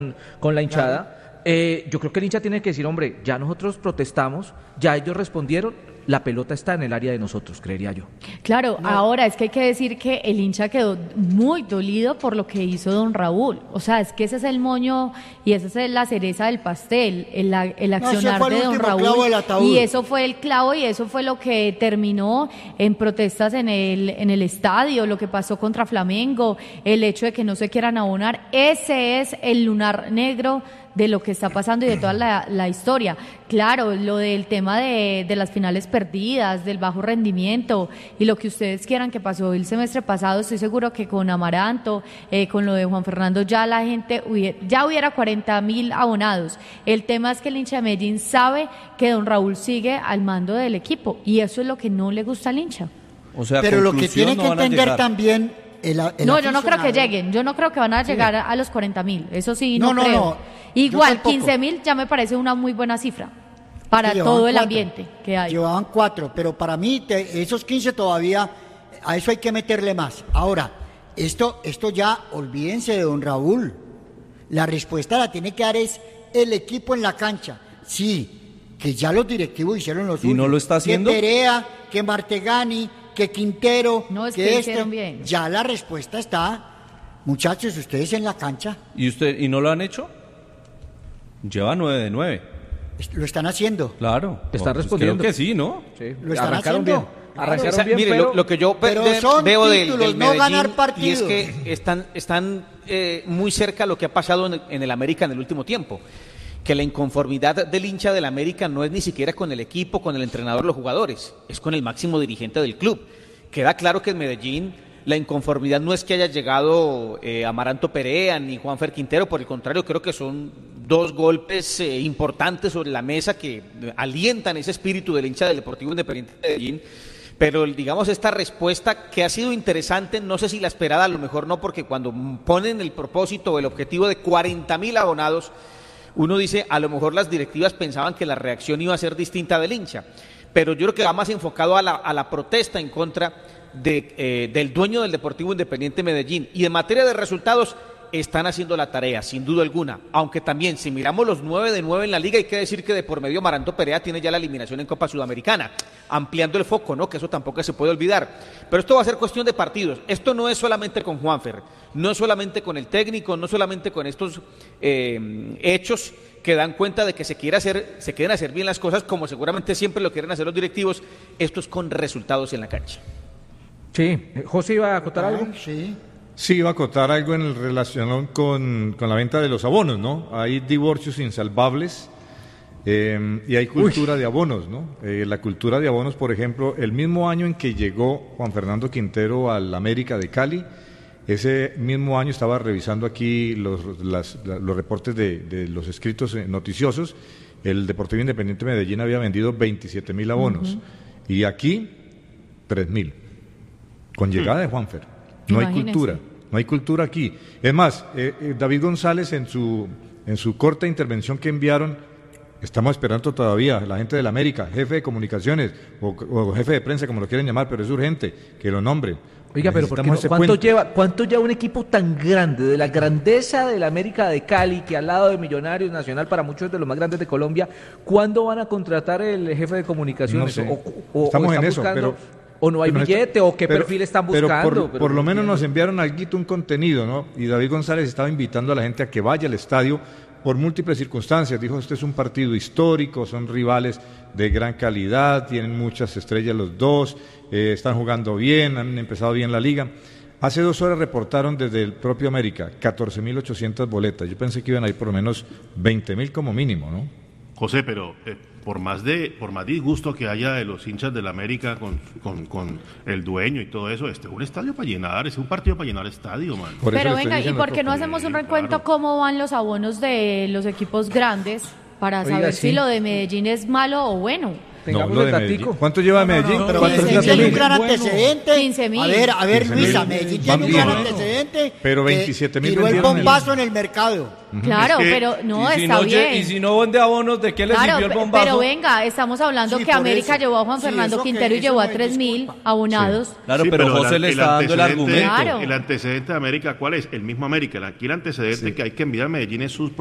con la Claro. hinchada. Yo creo que el hincha tiene que decir, hombre, ya nosotros protestamos, ya ellos respondieron, la pelota está en el área de nosotros, creería yo. Claro, ahora es que hay que decir que el hincha quedó muy dolido por lo que hizo don Raúl. O sea, es que ese es el moño y esa es la cereza del pastel, el accionar fue el de don último clavo del Raúl. ataúd. Y eso fue el clavo y eso fue lo que terminó en protestas en el estadio, lo que pasó contra Flamengo, el hecho de que no se quieran abonar. Ese es el lunar negro de lo que está pasando y de toda la historia. Claro, lo del tema de las finales perdidas, del bajo rendimiento y lo que ustedes quieran que pasó el semestre pasado, estoy seguro que con Amaranto, con lo de Juan Fernando, ya la gente ya hubiera 40.000 abonados. El tema es que el hincha de Medellín sabe que don Raúl sigue al mando del equipo y eso es lo que no le gusta al hincha. O sea, Pero lo que conclusión, tiene no que van a entender llegar. también No, yo no creo que aficionado. lleguen, yo no creo que van a llegar a los 40.000, eso sí, No, no no, creo. no, Igual, yo tampoco. 15.000 ya me parece una muy buena cifra para Sí, llevaban todo el 4. ambiente que hay. Llevaban 4, pero para mí esos 15 todavía, a eso hay que meterle más. Ahora, esto ya, olvídense de don Raúl. La respuesta la tiene que dar es el equipo en la cancha. Sí, que ya los directivos hicieron lo suyo. no lo está haciendo? Que Perea, que Martegani, que Quintero, No, es que que hicieron bien. Ya la respuesta está. Muchachos, ustedes en la cancha ¿Y no lo han hecho? Lleva 9 de 9. lo están haciendo. Claro. Están Pues respondiendo. Creo que sí, ¿no? Sí, Lo están arrancaron haciendo. bien. Arrancaron O sea, bien, mire, pero lo que yo pero son veo títulos, del no Medellín, ganar y es partidos. que están muy cerca a lo que ha pasado en el América en el último tiempo. Que la inconformidad del hincha del América no es ni siquiera con el equipo, con el entrenador, los jugadores, es con el máximo dirigente del club. Queda claro que en Medellín la inconformidad no es que haya llegado Amaranto Perea ni Juanfer Quintero, por el contrario, creo que son dos golpes importantes sobre la mesa que alientan ese espíritu del hincha del Deportivo Independiente de Medellín. Pero digamos esta respuesta que ha sido interesante, no sé si la esperada, a lo mejor no, porque cuando ponen el propósito o el objetivo de 40.000 abonados, uno dice, a lo mejor las directivas pensaban que la reacción iba a ser distinta del hincha, pero yo creo que va más enfocado a la protesta en contra del dueño del Deportivo Independiente Medellín. Y en materia de resultados, están haciendo la tarea, sin duda alguna, aunque también, si miramos los 9 de 9 en la liga, hay que decir que de por medio Amaranto Perea tiene ya la eliminación en Copa Sudamericana, ampliando el foco, ¿no? Que eso tampoco se puede olvidar. Pero esto va a ser cuestión de partidos. Esto no es solamente con Juanfer, no es solamente con el técnico, no solamente con estos hechos que dan cuenta de que se quieren hacer bien las cosas, como seguramente siempre lo quieren hacer los directivos. Esto es con resultados en la cancha. sí. José iba a acotar algo. Sí. Sí, iba a acotar algo en relación con la venta de los abonos, ¿no? Hay divorcios insalvables y hay cultura de abonos, ¿no? La cultura de abonos, por ejemplo, el mismo año en que llegó Juan Fernando Quintero al América de Cali, ese mismo año estaba revisando aquí los reportes de los escritos noticiosos, el Deportivo Independiente de Medellín había vendido 27.000 abonos y aquí 3.000, con llegada de Juanfer. No hay Imagínese. cultura, no hay cultura aquí. Es más, David González en su corta intervención que enviaron, estamos esperando todavía, la gente del América, jefe de comunicaciones o jefe de prensa, como lo quieren llamar, pero es urgente que lo nombre. Oiga, pero ¿por qué no? Necesitamos ese ¿Cuánto lleva un equipo tan grande, de la grandeza del América de Cali, que al lado de Millonarios Nacional, para muchos de los más grandes de Colombia, ¿cuándo van a contratar el jefe de comunicaciones? No sé. O Estamos están en eso, buscando, pero... o no hay Pero billete, o qué pero- perfil están pero buscando. por lo no menos nos entiendo. enviaron alguito, un contenido, ¿no? Y David González estaba invitando a la gente a que vaya al estadio por múltiples circunstancias. Dijo, este es un partido histórico, son rivales de gran calidad, tienen muchas estrellas los dos, están jugando bien, han empezado bien la liga. Hace 2 horas reportaron desde el propio América 14.800 boletas. Yo pensé que iban a ir por lo menos 20.000 como mínimo, ¿no? José, pero por más disgusto que haya de los hinchas del América con el dueño y todo eso, es un estadio para llenar, es un partido para llenar estadio, man. Por eso Pero le estoy venga, ¿y diciendo por qué no hacemos un recuento claro. cómo van los abonos de los equipos grandes para Oiga, saber sí. si lo de Medellín es malo o bueno? Tengamos lo el de datico. Medellín. ¿Cuánto lleva Medellín? Pero 15.000. Medellín tiene un gran Bueno. antecedente. 15.000. A ver, 15.000. Luisa, Medellín tiene un gran Bueno. antecedente. Pero que 27.000 tiró el vendieron bombazo en el mercado. Claro, Es que- pero no, y si está no, bien. y si no vende abonos, ¿de qué le Claro, sirvió el bombazo? pero venga, estamos hablando Sí, que por América eso. llevó a Juan Sí, Fernando eso que- Quintero y eso llevó a no es 3.000 disculpa. abonados. Claro, Sí, pero José le está dando el antecedente- argumento. Claro. El antecedente de América, ¿cuál es? El mismo América. Aquí el antecedente que hay que enviar a Medellín es sus